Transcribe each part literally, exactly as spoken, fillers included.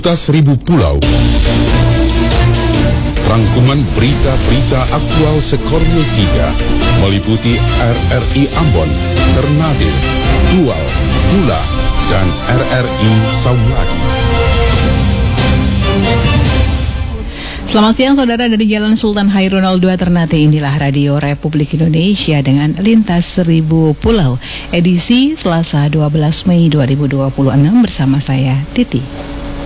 Seribu Pulau. Rangkuman berita-berita aktual Sekorwil tiga meliputi R R I Ambon, Ternate, Tual, Pula, dan R R I Saulagi. Selamat siang saudara, dari Jalan Sultan Hairun nol dua Ternate. Inilah Radio Republik Indonesia dengan Lintas Seribu Pulau, edisi Selasa dua belas Mei dua ribu dua puluh enam, bersama saya Titi.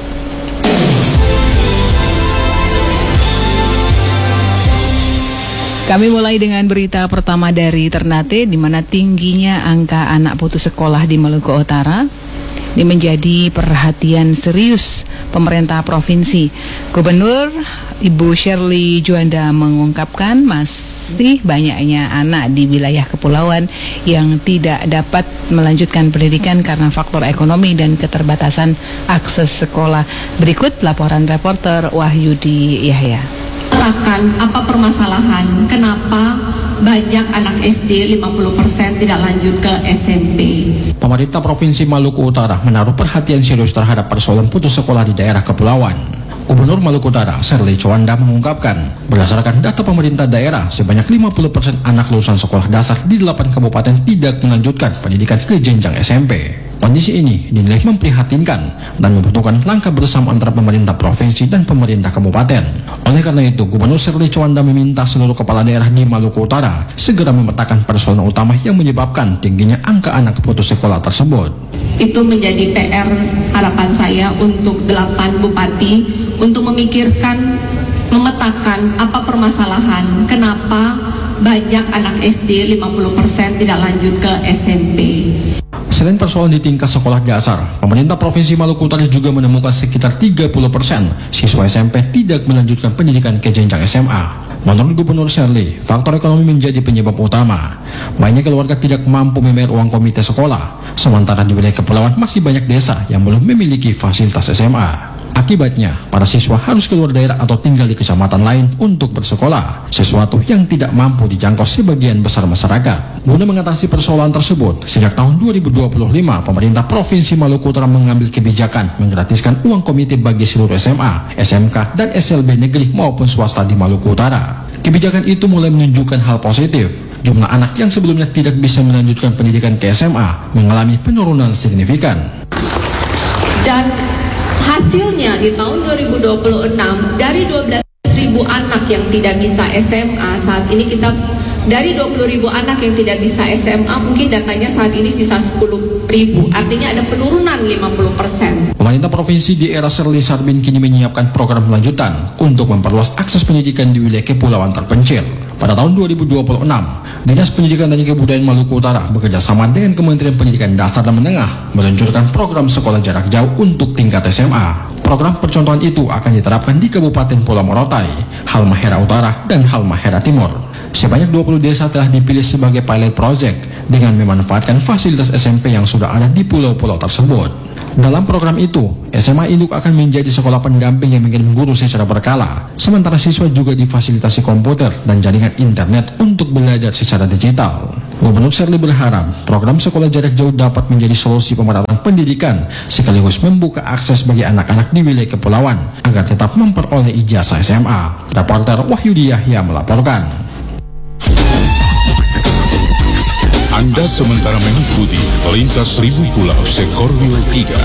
Kami mulai dengan berita pertama dari Ternate, di mana tingginya angka anak putus sekolah di Maluku Utara ini menjadi perhatian serius pemerintah provinsi. Gubernur Ibu Shirley Juanda mengungkapkan masih banyaknya anak di wilayah kepulauan yang tidak dapat melanjutkan pendidikan karena faktor ekonomi dan keterbatasan akses sekolah. Berikut laporan reporter Wahyudi Yahya. Katakan apa permasalahan, kenapa banyak anak S D lima puluh persen tidak lanjut ke S M P. Pemerintah Provinsi Maluku Utara menaruh perhatian serius terhadap persoalan putus sekolah di daerah kepulauan. Gubernur Maluku Utara, Shirley Juanda, mengungkapkan, berdasarkan data pemerintah daerah, sebanyak lima puluh persen anak lulusan sekolah dasar di delapan kabupaten tidak melanjutkan pendidikan ke jenjang S M P. Kondisi ini dinilai memprihatinkan dan membutuhkan langkah bersama antara pemerintah provinsi dan pemerintah kabupaten. Oleh karena itu, Gubernur Shirley Juanda meminta seluruh kepala daerah di Maluku Utara segera memetakan persoalan utama yang menyebabkan tingginya angka anak putus sekolah tersebut. Itu menjadi P R harapan saya untuk delapan bupati untuk memikirkan, memetakan apa permasalahan, kenapa banyak anak S D lima puluh persen tidak lanjut ke S M P. Selain persoalan di tingkat sekolah dasar, pemerintah Provinsi Maluku Utara juga menemukan sekitar tiga puluh persen siswa S M P tidak melanjutkan pendidikan ke jenjang S M A. Menurut Gubernur Shirley, faktor ekonomi menjadi penyebab utama. Banyak keluarga tidak mampu membayar uang komite sekolah, sementara di wilayah kepulauan masih banyak desa yang belum memiliki fasilitas S M A. Akibatnya, para siswa harus keluar daerah atau tinggal di kecamatan lain untuk bersekolah, sesuatu yang tidak mampu dijangkau sebagian besar masyarakat. Guna mengatasi persoalan tersebut, sejak tahun dua ribu dua puluh lima, pemerintah Provinsi Maluku Utara mengambil kebijakan menggratiskan uang komite bagi seluruh S M A, S M K, dan S L B negeri maupun swasta di Maluku Utara. Kebijakan itu mulai menunjukkan hal positif. Jumlah anak yang sebelumnya tidak bisa melanjutkan pendidikan ke S M A mengalami penurunan signifikan. Dan hasilnya di tahun dua ribu dua puluh enam, dari dua belas ribu anak yang tidak bisa S M A, saat ini kita dari dua puluh ribu anak yang tidak bisa S M A, mungkin datanya saat ini sisa sepuluh ribu. Artinya ada penurunan lima puluh persen. Pemerintah provinsi di era Shirley Sarbin kini menyiapkan program lanjutan untuk memperluas akses pendidikan di wilayah kepulauan terpencil. Pada tahun dua ribu dua puluh enam, Dinas Pendidikan dan Kebudayaan Maluku Utara bekerjasama dengan Kementerian Pendidikan Dasar dan Menengah meluncurkan program sekolah jarak jauh untuk tingkat S M A. Program percontohan itu akan diterapkan di Kabupaten Pulau Morotai, Halmahera Utara, dan Halmahera Timur. Sebanyak dua puluh desa telah dipilih sebagai pilot project dengan memanfaatkan fasilitas S M P yang sudah ada di pulau-pulau tersebut. Dalam program itu, S M A Induk akan menjadi sekolah pendamping yang mengirim guru secara berkala, sementara siswa juga difasilitasi komputer dan jaringan internet untuk belajar secara digital. Gubernur Shirley berharap program sekolah jarak jauh dapat menjadi solusi pemerataan pendidikan sekaligus membuka akses bagi anak-anak di wilayah kepulauan agar tetap memperoleh ijazah S M A. Reporter Wahyudi Yahya melaporkan. Anda sementara mengikuti Lintas Seribu Pulau Sekorwil tiga.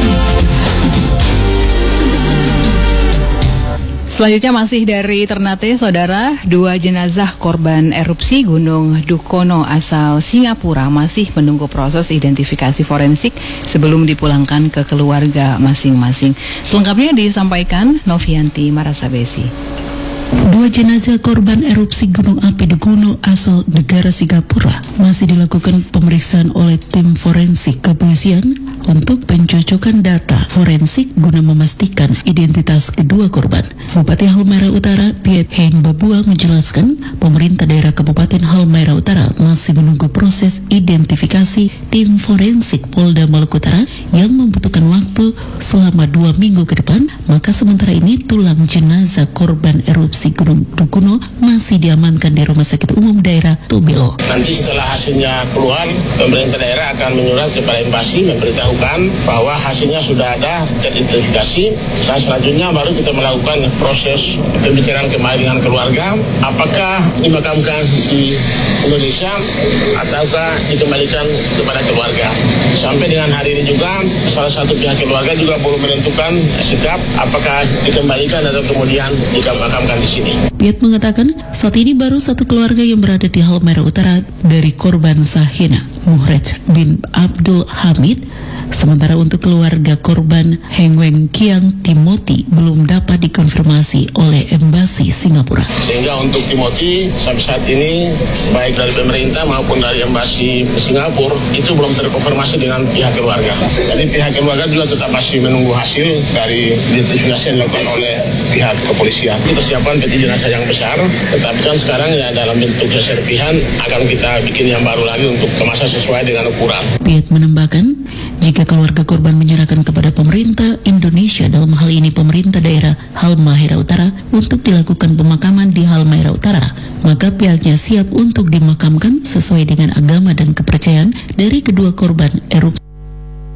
Selanjutnya masih dari Ternate, saudara, dua jenazah korban erupsi Gunung Dukono asal Singapura masih menunggu proses identifikasi forensik sebelum dipulangkan ke keluarga masing-masing. Selengkapnya disampaikan Novianti Marasabesi. Dua jenazah korban erupsi Gunung Api Dukono asal negara Singapura masih dilakukan pemeriksaan oleh tim forensik kepolisian untuk pencocokan data forensik guna memastikan identitas kedua korban. Bupati Halmahera Utara, Piet Heng Babua, menjelaskan pemerintah daerah Kabupaten Halmahera Utara masih menunggu proses identifikasi tim forensik Polda Maluku Utara yang membutuhkan waktu selama dua minggu ke depan. Maka sementara ini tulang jenazah korban erupsi erupsi Gunung Dukuno masih diamankan di Rumah Sakit Umum Daerah Tobelo. Nanti setelah hasilnya keluar, pemerintah daerah akan menyurat kepada embasi memberitahukan bahwa hasilnya sudah ada teridentifikasi, dan selanjutnya baru kita melakukan proses pembicaraan kembali dengan keluarga, apakah dimakamkan di Indonesia ataukah dikembalikan kepada keluarga. Sampai dengan hari ini juga salah satu pihak keluarga juga belum menentukan sikap apakah dikembalikan atau kemudian dimakamkan di sini. Piat mengatakan saat ini baru satu keluarga yang berada di Halmahera Utara dari korban Sahina, Muhrej bin Abdul Hamid. Sementara untuk keluarga korban Heng Weng Kiang Timothy belum dapat dikonfirmasi oleh Embasi Singapura. Sehingga untuk Timothy sampai saat ini baik dari pemerintah maupun dari Embasi Singapura itu belum terkonfirmasi dengan pihak keluarga. Jadi pihak keluarga juga tetap masih menunggu hasil dari identifikasi yang dilakukan oleh pihak kepolisian. Kita siapkan peti jenazah yang besar, tetapi kan sekarang ya dalam bentuk serpihan akan kita bikin yang baru lagi untuk kemasan sesuai dengan ukuran. Piat menambahkan, jika keluarga korban menyerahkan kepada pemerintah Indonesia, dalam hal ini pemerintah daerah Halmahera Utara, untuk dilakukan pemakaman di Halmahera Utara, maka pihaknya siap untuk dimakamkan sesuai dengan agama dan kepercayaan dari kedua korban erupsi.